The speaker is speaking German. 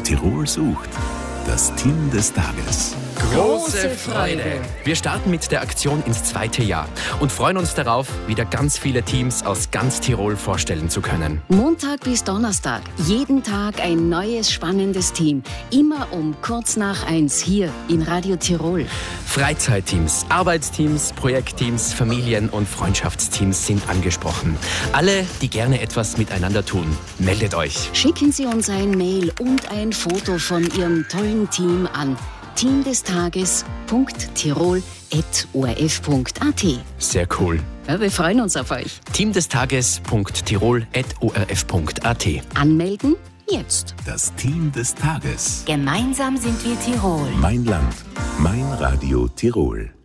Tirol sucht. Das Team des Tages. Große Freude! Wir starten mit der Aktion ins 2. Jahr und freuen uns darauf, wieder ganz viele Teams aus ganz Tirol vorstellen zu können. Montag bis Donnerstag, jeden Tag ein neues spannendes Team. Immer um kurz nach 1 hier in Radio Tirol. Freizeitteams, Arbeitsteams, Projektteams, Familien- und Freundschaftsteams sind angesprochen. Alle, die gerne etwas miteinander tun, meldet euch. Schicken Sie uns ein Mail und ein Foto von Ihrem tollen Team an teamdestages.tirol@orf.at. Sehr cool. Ja, wir freuen uns auf euch. teamdestages.tirol@orf.at. Anmelden jetzt. Das Team des Tages. Gemeinsam sind wir Tirol. Mein Land, mein Radio Tirol.